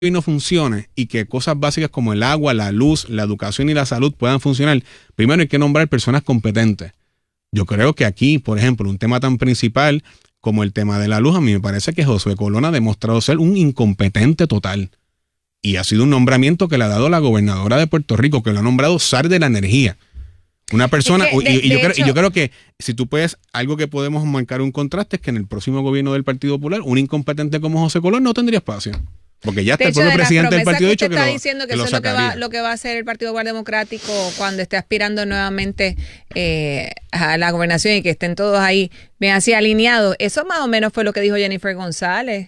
no funcione y que cosas básicas como el agua, la luz, la educación y la salud puedan funcionar, primero hay que nombrar personas competentes. Yo creo que aquí, por ejemplo, un tema tan principal como el tema de la luz, a mí me parece que Josué Colón ha demostrado ser un incompetente total. Y ha sido un nombramiento que le ha dado la gobernadora de Puerto Rico, que lo ha nombrado zar de la energía. Una persona, yo creo que si tú puedes, algo que podemos marcar un contraste es que en el próximo gobierno del Partido Popular, un incompetente como José Colón no tendría espacio. Porque ya está el propio presidente del partido dicho que está lo, diciendo que lo eso sacaría. es lo que va a hacer el Partido Popular Democrático cuando esté aspirando nuevamente a la gobernación y que estén todos ahí bien así alineados. Eso más o menos fue lo que dijo Jennifer González.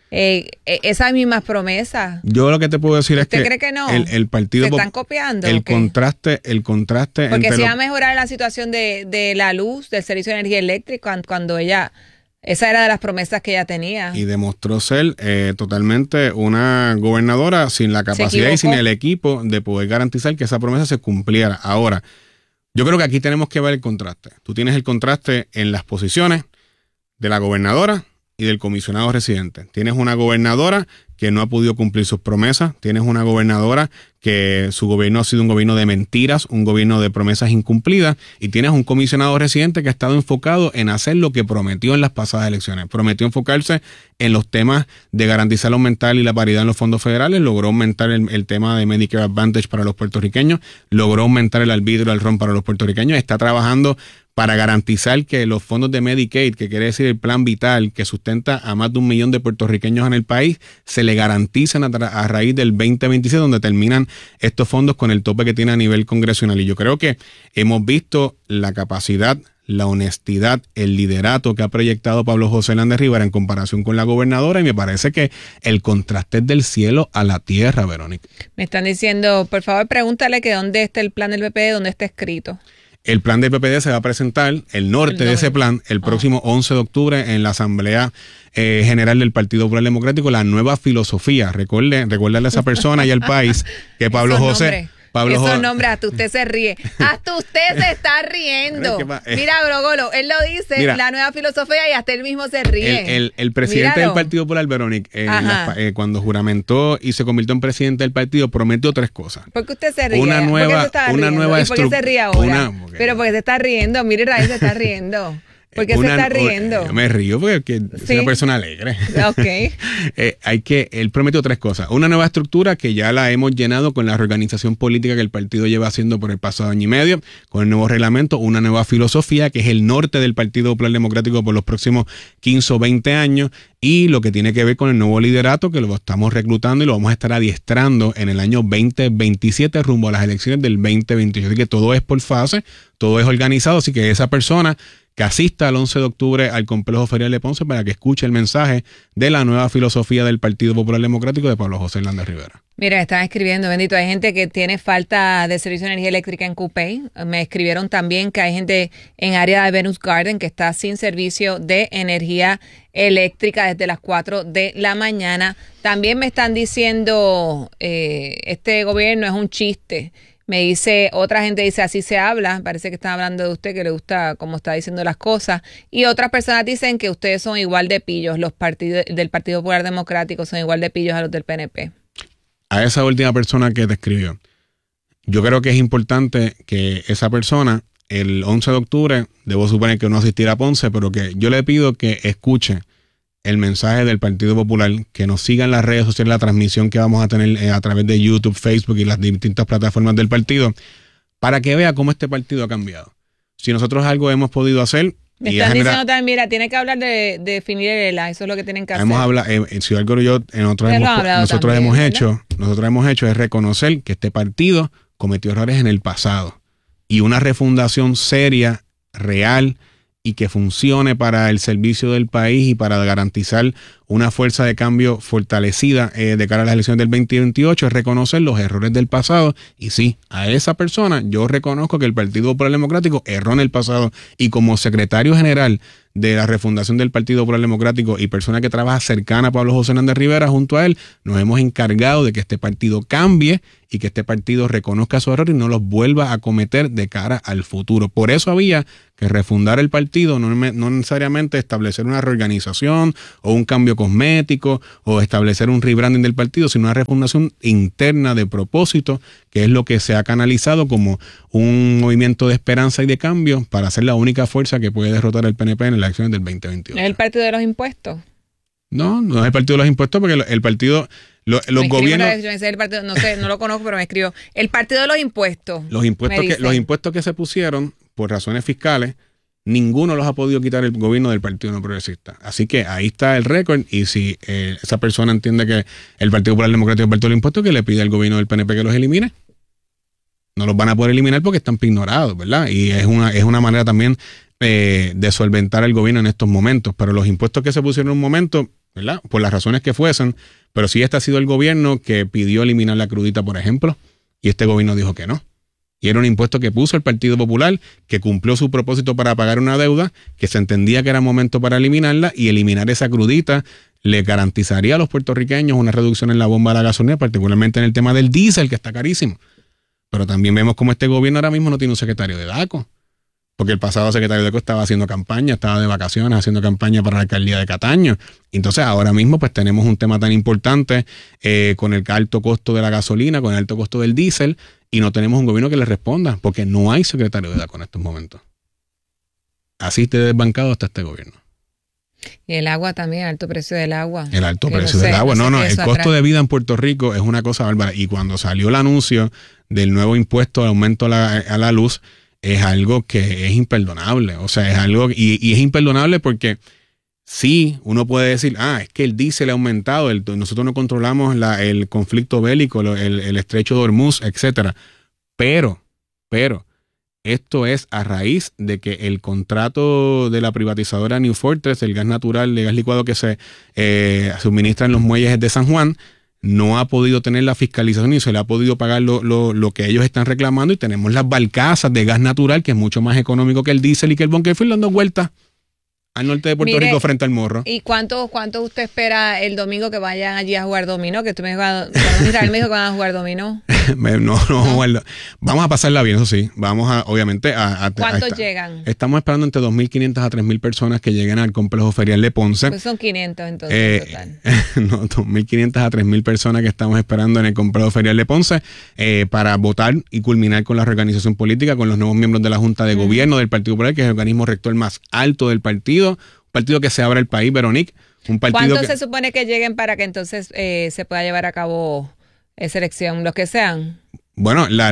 Esas mismas promesas. Yo lo que te puedo decir es que cree que no? el partido ¿Se están copiando? el contraste porque si va a mejorar la situación de la luz, del servicio de energía eléctrica, cuando ella... Esa era de las promesas que ella tenía. Y demostró ser totalmente una gobernadora sin la capacidad y sin el equipo de poder garantizar que esa promesa se cumpliera. Ahora, yo creo que aquí tenemos que ver el contraste. Tú tienes el contraste en las posiciones de la gobernadora y del comisionado residente. Tienes una gobernadora que no ha podido cumplir sus promesas. Tienes una gobernadora que su gobierno ha sido un gobierno de mentiras, un gobierno de promesas incumplidas. Y tienes un comisionado residente que ha estado enfocado en hacer lo que prometió en las pasadas elecciones. Prometió enfocarse en los temas de garantizar aumentar y la paridad en los fondos federales. Logró aumentar el tema de Medicare Advantage para los puertorriqueños. Logró aumentar el arbitrio al RON para los puertorriqueños. Está trabajando para garantizar que los fondos de Medicaid, que quiere decir el plan vital que sustenta a más de 1 millón de puertorriqueños en el país, se le garanticen a raíz del 2026, donde terminan estos fondos con el tope que tiene a nivel congresional. Y yo creo que hemos visto la capacidad, la honestidad, el liderato que ha proyectado Pablo José Hernández Rivera en comparación con la gobernadora, y me parece que el contraste es del cielo a la tierra, Verónica. Me están diciendo, por favor, pregúntale que dónde está el plan del PPD, dónde está escrito. El plan del PPD se va a presentar, el norte de ese plan, el próximo 11 de octubre en la Asamblea General del Partido Popular Democrático, la nueva filosofía. Recuérdale a esa persona y al país que Pablo José... Esos nombres, hasta usted se ríe. Hasta usted se está riendo. Mira, Brogolo, él lo dice, mira, la nueva filosofía, y hasta él mismo se ríe. El presidente del Partido Popular, Verónica, cuando juramentó y se convirtió en presidente del partido, prometió 3 cosas. ¿Por qué usted se ríe? Una nueva ¿Y por qué se ríe ahora? Pero porque se está riendo. Mire, Raíz se está riendo. ¿Por qué se está riendo? Yo me río porque soy una persona alegre. Ok. Él prometió 3 cosas. Una nueva estructura que ya la hemos llenado con la reorganización política que el partido lleva haciendo por el pasado año y medio, con el nuevo reglamento, una nueva filosofía que es el norte del Partido Popular Democrático por los próximos 15 o 20 años, y lo que tiene que ver con el nuevo liderato que lo estamos reclutando y lo vamos a estar adiestrando en el año 2027 rumbo a las elecciones del 2028. Así que todo es por fase, todo es organizado, así que esa persona que asista el 11 de octubre al complejo ferial de Ponce para que escuche el mensaje de la nueva filosofía del Partido Popular Democrático de Pablo José Hernández Rivera. Mira, están escribiendo, bendito, hay gente que tiene falta de servicio de energía eléctrica en Cupey. Me escribieron también que hay gente en área de Venus Garden que está sin servicio de energía eléctrica desde las 4 de la mañana. También me están diciendo, este gobierno es un chiste. Me dice, otra gente dice, así se habla. Parece que están hablando de usted, que le gusta cómo está diciendo las cosas. Y otras personas dicen que ustedes son igual de pillos. Los partidos del Partido Popular Democrático son igual de pillos a los del PNP. A esa última persona que te escribió, yo creo que es importante que esa persona, el 11 de octubre, debo suponer que no asistirá a Ponce, pero que yo le pido que escuche el mensaje del Partido Popular, que nos siga en las redes sociales, la transmisión que vamos a tener a través de YouTube, Facebook y las distintas plataformas del partido, para que vea cómo este partido ha cambiado. Si nosotros algo hemos podido hacer... Me están diciendo también, mira, tiene que hablar de definir el ELA, eso es lo que tienen que hacer. Hemos hablado, si algo nosotros hemos hecho es reconocer que este partido cometió errores en el pasado, y una refundación seria, real, y que funcione para el servicio del país y para garantizar una fuerza de cambio fortalecida de cara a las elecciones del 2028 es reconocer los errores del pasado. Y sí, a esa persona yo reconozco que el Partido Popular Democrático erró en el pasado, y como secretario general de la refundación del Partido Popular Democrático y persona que trabaja cercana a Pablo José Hernández Rivera, junto a él, nos hemos encargado de que este partido cambie y que este partido reconozca sus errores y no los vuelva a cometer de cara al futuro. Por eso había que refundar el partido, no necesariamente establecer una reorganización o un cambio cosmético o establecer un rebranding del partido, sino una refundación interna de propósito, que es lo que se ha canalizado como un movimiento de esperanza y de cambio para ser la única fuerza que puede derrotar al PNP en las elecciones del 2028. ¿Es el partido de los impuestos? No, no es el partido de los impuestos, porque el partido, los gobiernos... No sé, no lo conozco, pero me escribió. El partido de los impuestos. Los impuestos que se pusieron por razones fiscales, ninguno los ha podido quitar el gobierno del Partido No Progresista. Así que ahí está el récord, y si esa persona entiende que el Partido Popular Democrático es el partido de los impuestos, que le pide al gobierno del PNP que los elimine. No los van a poder eliminar porque están pignorados, ¿verdad? Y es una manera también de solventar al gobierno en estos momentos. Pero los impuestos que se pusieron en un momento, ¿verdad?, por las razones que fuesen, pero sí este ha sido el gobierno que pidió eliminar la crudita, por ejemplo, y este gobierno dijo que no. Y era un impuesto que puso el Partido Popular, que cumplió su propósito para pagar una deuda, que se entendía que era momento para eliminarla, y eliminar esa crudita le garantizaría a los puertorriqueños una reducción en la bomba de la gasolina, particularmente en el tema del diésel, que está carísimo. Pero también vemos como este gobierno ahora mismo no tiene un secretario de DACO, porque el pasado secretario de DACO estaba haciendo campaña, estaba de vacaciones haciendo campaña para la alcaldía de Cataño. Entonces ahora mismo pues tenemos un tema tan importante con el alto costo de la gasolina, con el alto costo del diésel, y no tenemos un gobierno que le responda, porque no hay secretario de DACO en estos momentos. Así de desbancado está este gobierno. Y el agua también, el alto precio del agua. El alto precio del agua. No, el costo de vida en Puerto Rico es una cosa bárbara. Y cuando salió el anuncio del nuevo impuesto de aumento a la luz, es algo que es imperdonable. O sea, es algo, y es imperdonable porque sí, uno puede decir, es que el diésel ha aumentado, nosotros no controlamos el conflicto bélico, el estrecho de Hormuz, etcétera. Pero, esto es a raíz de que el contrato de la privatizadora New Fortress, el gas natural, el gas licuado que se suministra en los muelles de San Juan, no ha podido tener la fiscalización y se le ha podido pagar lo que ellos están reclamando, y tenemos las barcazas de gas natural, que es mucho más económico que el diésel y que el bunker fuel, dando vueltas al norte de Puerto Rico frente al Morro. ¿Y cuánto usted espera el domingo que vayan allí a jugar dominó? Que tú me dijo que van a jugar dominó. No. Vamos a pasarla bien, eso sí. Vamos a, obviamente, ¿Cuántos llegan? Estamos esperando entre 2.500 a 3.000 personas que lleguen al complejo ferial de Ponce. Pues son 500 entonces total. No, 2.500 a 3.000 personas que estamos esperando en el complejo ferial de Ponce para votar y culminar con la reorganización política, con los nuevos miembros de la Junta de Gobierno del Partido Popular, que es el organismo rector más alto del partido. Un partido que se abra el país, Veronique. ¿Cuántos se supone que lleguen para que entonces se pueda llevar a cabo esa elección? Los que sean. Bueno, la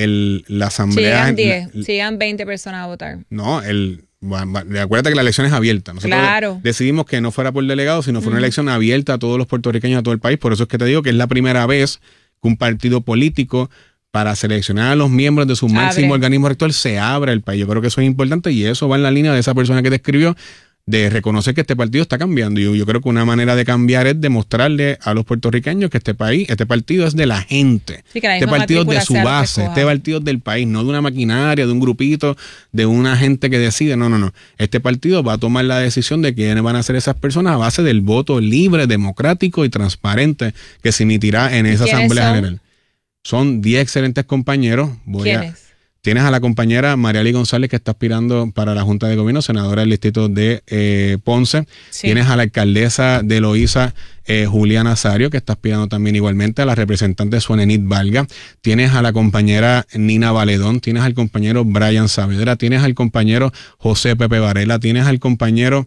asamblea... Si llegan 10, si llegan 20 personas a votar. No, acuérdate que la elección es abierta. Nosotros decidimos que no fuera por delegado, sino fuera una elección abierta a todos los puertorriqueños, a todo el país. Por eso es que te digo que es la primera vez que un partido político, para seleccionar a los miembros de su máximo organismo rector, se abre el país. Yo creo que eso es importante, y eso va en la línea de esa persona que te escribió, de reconocer que este partido está cambiando. Y yo creo que una manera de cambiar es demostrarle a los puertorriqueños que este partido es de la gente. Sí, que este partido es de su base, este partido es del país, no de una maquinaria, de un grupito, de una gente que decide. No. Este partido va a tomar la decisión de quiénes van a ser esas personas a base del voto libre, democrático y transparente que se emitirá en esa asamblea general. Son 10 excelentes compañeros. ¿Quiénes? Tienes a la compañera Mariali González, que está aspirando para la Junta de Gobierno, senadora del distrito de Ponce. Sí. Tienes a la alcaldesa de Loíza, Julia Nazario, que está aspirando también igualmente, a la representante Suanenit Valga. Tienes a la compañera Nina Valedón, tienes al compañero Brian Saavedra, tienes al compañero José Pepe Varela, tienes al compañero,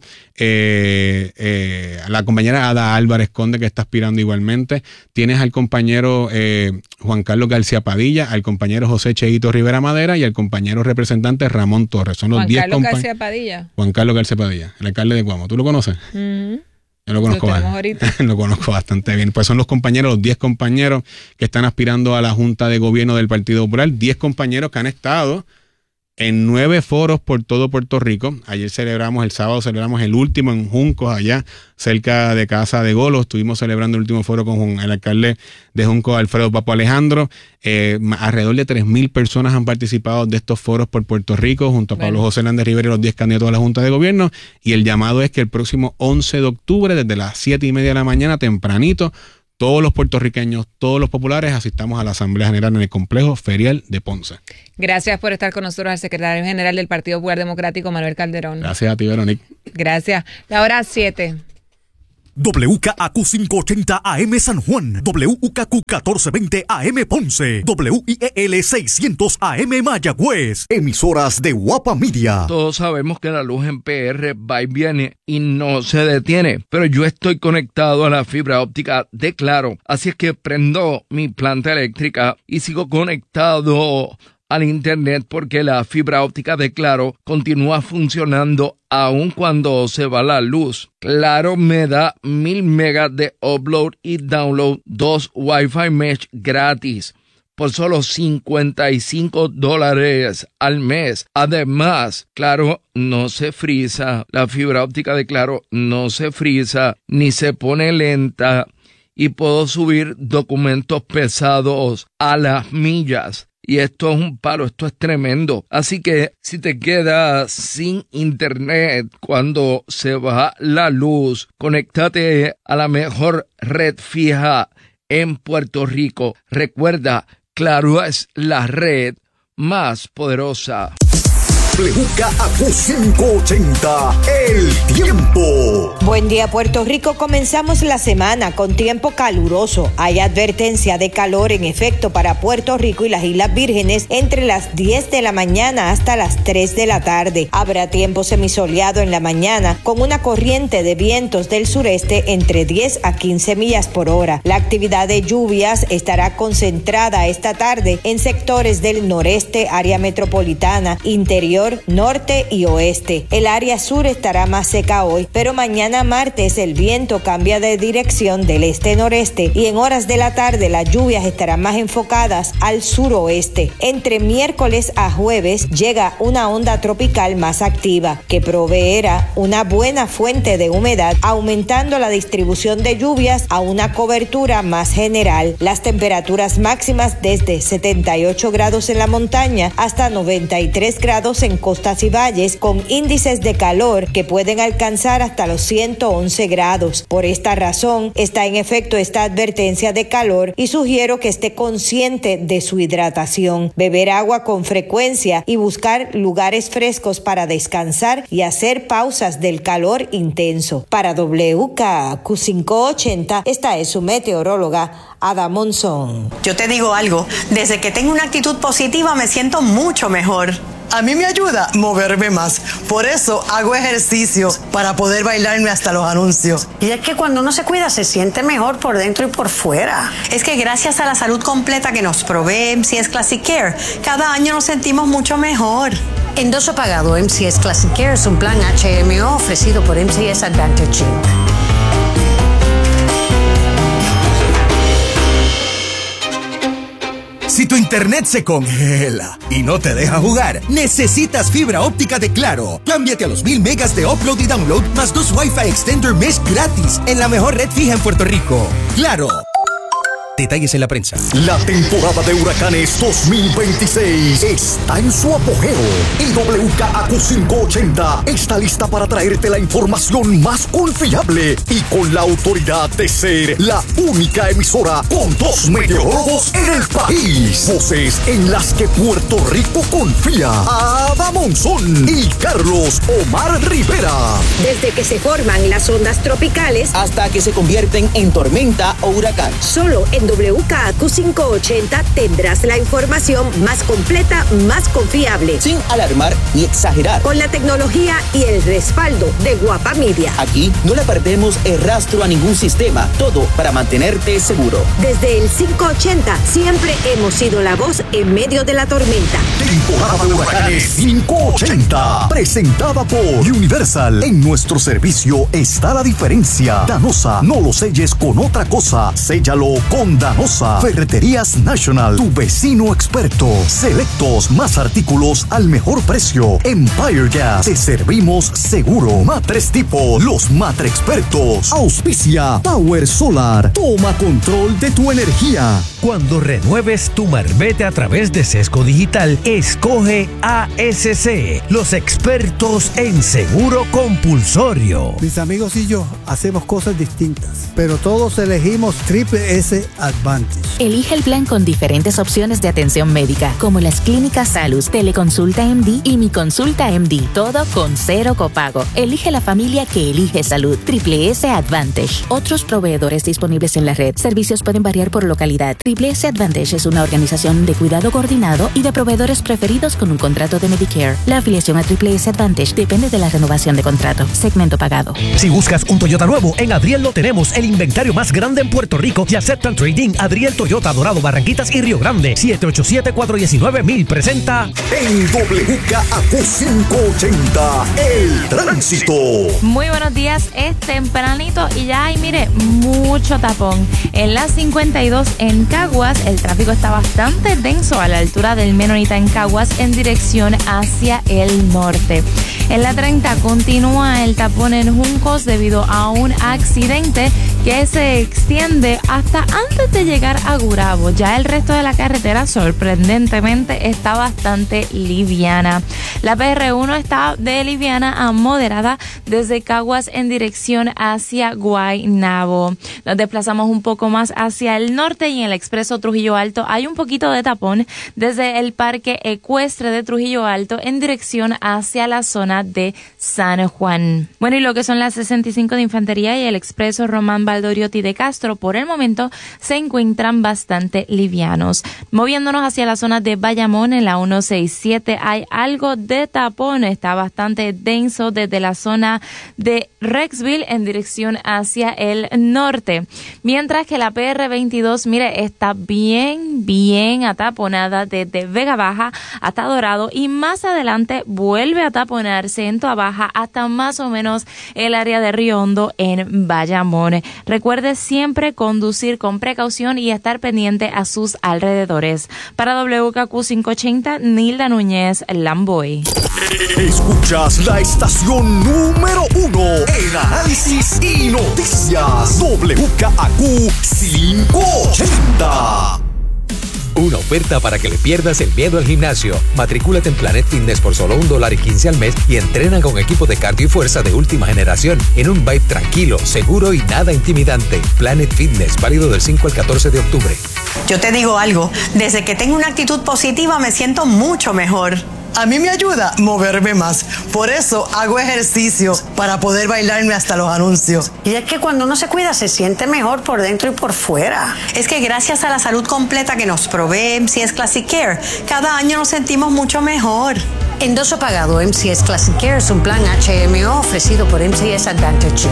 la compañera Ada Álvarez Conde, que está aspirando igualmente. Tienes al compañero Juan Carlos García Padilla, al compañero José Cheito Rivera Madera y al compañero representante Ramón Torres. Son los 10 compañeros. Juan Carlos García Padilla. Juan Carlos García Padilla, el alcalde de Guamo. ¿Tú lo conoces? Yo lo conozco lo conozco bastante bien. Pues son los 10 compañeros que están aspirando a la Junta de Gobierno del Partido Popular. 10 compañeros que han estado en 9 foros por todo Puerto Rico. El sábado celebramos el último en Juncos, allá cerca de Casa de Golo. Estuvimos celebrando el último foro con el alcalde de Juncos, Alfredo Papo Alejandro. Alrededor de 3.000 personas han participado de estos foros por Puerto Rico, junto a Pablo José Hernández Rivera y los 10 candidatos a la Junta de Gobierno. Y el llamado es que el próximo 11 de octubre, desde las 7:30 de la mañana, tempranito, todos los puertorriqueños, todos los populares, asistamos a la Asamblea General en el Complejo Ferial de Ponce. Gracias por estar con nosotros, al secretario general del Partido Popular Democrático, Manuel Calderón. Gracias a ti, Veronique. Gracias. La hora 7. WKAQ 580 AM San Juan, WKQ 1420 AM Ponce, WIEL 600 AM Mayagüez. Emisoras de Guapa Media. Todos sabemos que la luz en PR va y viene y no se detiene, pero yo estoy conectado a la fibra óptica de Claro, así es que prendo mi planta eléctrica y sigo conectado al internet porque la fibra óptica de Claro continúa funcionando aun cuando se va la luz. Claro me da 1000 megas de upload y download, 2 Wi-Fi mesh gratis por solo $55 al mes. Además, Claro no se frisa, la fibra óptica de Claro no se frisa ni se pone lenta y puedo subir documentos pesados a las millas. Y esto es un palo, esto es tremendo. Así que si te quedas sin internet cuando se va la luz, conéctate a la mejor red fija en Puerto Rico. Recuerda, Claro es la red más poderosa. WKAQ 580, el tiempo. Buen día, Puerto Rico. Comenzamos la semana con tiempo caluroso. Hay advertencia de calor en efecto para Puerto Rico y las Islas Vírgenes entre las 10 de la mañana hasta las 3 de la tarde. Habrá tiempo semisoleado en la mañana con una corriente de vientos del sureste entre 10 a 15 millas por hora. La actividad de lluvias estará concentrada esta tarde en sectores del noreste, área metropolitana, interior, norte y oeste. El área sur estará más seca hoy, pero mañana martes el viento cambia de dirección del este-noreste y en horas de la tarde las lluvias estarán más enfocadas al suroeste. Entre miércoles a jueves llega una onda tropical más activa que proveerá una buena fuente de humedad, aumentando la distribución de lluvias a una cobertura más general. Las temperaturas máximas desde 78 grados en la montaña hasta 93 grados en costas y valles, con índices de calor que pueden alcanzar hasta los 111 grados. Por esta razón, está en efecto esta advertencia de calor y sugiero que esté consciente de su hidratación, beber agua con frecuencia y buscar lugares frescos para descansar y hacer pausas del calor intenso. Para WKAQ 580, esta es su meteoróloga Ada Monzón. Yo te digo algo, desde que tengo una actitud positiva me siento mucho mejor. A mí me ayuda moverme más. Por eso hago ejercicio para poder bailarme hasta los anuncios. Y es que cuando uno se cuida se siente mejor por dentro y por fuera. Es que gracias a la salud completa que nos provee MCS Classic Care, cada año nos sentimos mucho mejor. Endoso pagado MCS Classic Care es un plan HMO ofrecido por MCS Advantage Inc. Si tu internet se congela y no te deja jugar, necesitas fibra óptica de Claro. Cámbiate a los 1000 megas de upload y download más 2 Wi-Fi Extender Mesh gratis en la mejor red fija en Puerto Rico. ¡Claro! Detalles en la prensa. La temporada de huracanes 2026 está en su apogeo y WKAQ 580 está lista para traerte la información más confiable y con la autoridad de ser la única emisora con 2 meteorólogos en el país. Voces en las que Puerto Rico confía. Ada Monzón y Carlos Omar Rivera. Desde que se forman las ondas tropicales hasta que se convierten en tormenta o huracán. Solo en WKAQ 580 tendrás la información más completa, más confiable, sin alarmar ni exagerar, con la tecnología y el respaldo de Guapa Media. Aquí no le perdemos el rastro a ningún sistema, todo para mantenerte seguro. Desde el 580 siempre hemos sido la voz en medio de la tormenta. Temporada de huracanes 580, presentada por Universal. En nuestro servicio está la diferencia. Danosa, no lo selles con otra cosa, séllalo con Danosa. Ferreterías National, tu vecino experto. Selectos, más artículos al mejor precio. Empire Gas, te servimos seguro. Matres Tipo, los Matre Expertos. Auspicia Power Solar, toma control de tu energía. Cuando renueves tu marbete a través de Sesco Digital, escoge ASC, los expertos en seguro compulsorio. Mis amigos y yo hacemos cosas distintas, pero todos elegimos Triple S Advantage. Elige el plan con diferentes opciones de atención médica, como las clínicas Salus, Teleconsulta MD y Mi Consulta MD, todo con 0 copago. Elige la familia que elige salud. Triple S Advantage. Otros proveedores disponibles en la red. Servicios pueden variar por localidad. Triple S Advantage es una organización de cuidado coordinado y de proveedores preferidos con un contrato de Medicare. La afiliación a Triple S Advantage depende de la renovación de contrato. Segmento pagado. Si buscas un Toyota nuevo, en Adriel lo tenemos. El inventario más grande en Puerto Rico y aceptan trading. Adriel Toyota, Dorado, Barranquitas y Río Grande. 787-419-1000 presenta en WKAQ 580 El Tránsito. Muy buenos días, es tempranito y ya hay, mire, mucho tapón. En la 52 en Caguas, el tráfico está bastante denso a la altura del Menonita en Caguas en dirección hacia el norte. En la 30 continúa el tapón en Juncos debido a un accidente que se extiende hasta antes de llegar a Gurabo. Ya el resto de la carretera sorprendentemente está bastante liviana. La PR1 está de liviana a moderada desde Caguas en dirección hacia Guaynabo. Nos desplazamos un poco más hacia el norte y en el expreso Trujillo Alto hay un poquito de tapón desde el parque ecuestre de Trujillo Alto en dirección hacia la zona de San Juan. Bueno, y lo que son las 65 de Infantería y el expreso Román Valdoriotti de Castro por el momento se encuentran bastante livianos. Moviéndonos hacia la zona de Bayamón en la 167 hay algo de tapón, está bastante denso desde la zona de Rexville en dirección hacia el norte, mientras que la PR22, mire, está bien ataponada desde Vega Baja hasta Dorado y más adelante vuelve a taponarse en Toa Baja hasta más o menos el área de Río Hondo en Bayamón. Recuerde siempre conducir con precaución y estar pendiente a sus alrededores. Para WKQ 580, Nilda Núñez, Lamboy. Escuchas la estación número 1 en análisis y noticias. WKAQ 580. Una oferta para que le pierdas el miedo al gimnasio. Matricúlate en Planet Fitness por solo $1.15 al mes y entrena con equipo de cardio y fuerza de última generación en un vibe tranquilo, seguro y nada intimidante. Planet Fitness, válido del 5 al 14 de octubre. Yo te digo algo, desde que tengo una actitud positiva me siento mucho mejor. A mí me ayuda moverme más. Por eso hago ejercicio para poder bailarme hasta los anuncios. Y es que cuando uno se cuida se siente mejor por dentro y por fuera. Es que gracias a la salud completa que nos provee MCS Classic Care, cada año nos sentimos mucho mejor. Endoso pagado MCS Classic Care es un plan HMO ofrecido por MCS Advantage.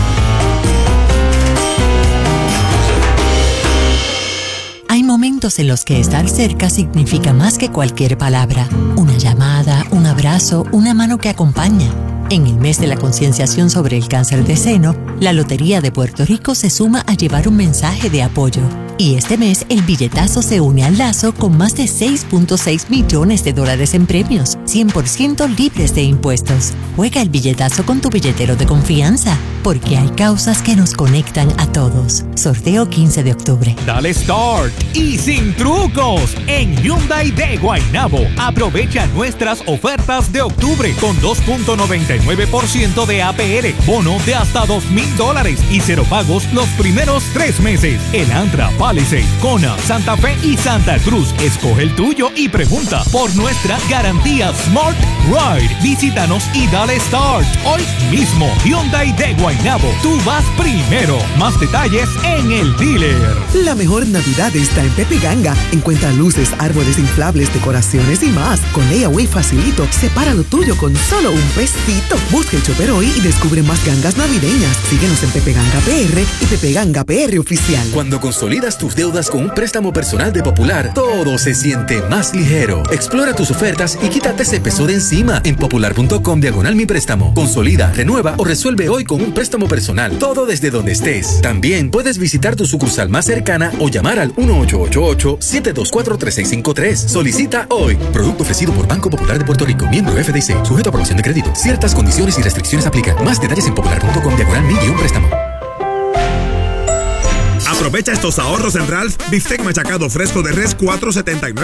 Hay momentos en los que estar cerca significa más que cualquier palabra. Una llamada, un abrazo, una mano que acompaña. En el mes de la concienciación sobre el cáncer de seno, la Lotería de Puerto Rico se suma a llevar un mensaje de apoyo. Y este mes el billetazo se une al lazo con más de $6.6 millones en premios, 100% libres de impuestos. Juega el billetazo con tu billetero de confianza, porque hay causas que nos conectan a todos. Sorteo 15 de octubre. Dale Start y sin trucos en Hyundai de Guaynabo. Aprovecha nuestras ofertas de octubre con 2.99% de APR, bono de hasta $2,000 y 0 pagos los primeros 3 meses. Elantra, Palisade, Kona, Santa Fe y Santa Cruz. Escoge el tuyo y pregunta por nuestra garantía Smart Ride. Visítanos y dale Start hoy mismo. Hyundai de Guaynabo. Tú vas primero. Más detalles en el dealer. La mejor Navidad está en Pepe Ganga. Encuentra luces, árboles inflables, decoraciones y más. Con Layaway facilito, separa lo tuyo con solo $1. Busca el shopper hoy y descubre más gangas navideñas. Síguenos en Pepe Ganga PR y Pepe Ganga PR Oficial. Cuando consolidas tus deudas con un préstamo personal de Popular, todo se siente más ligero. Explora tus ofertas y quítate ese peso de encima en popular.com/mi préstamo. Consolida, renueva o resuelve hoy con un préstamo personal. Todo desde donde estés. También puedes visitar tu sucursal más cercana o llamar al 1-888-724-3653. Solicita hoy. Producto ofrecido por Banco Popular de Puerto Rico. Miembro FDIC. Sujeto a aprobación de crédito. Ciertas condiciones y restricciones aplican. Más detalles en popular.com/mi préstamo. Aprovecha estos ahorros en Ralph. Bistec machacado fresco de res $4.79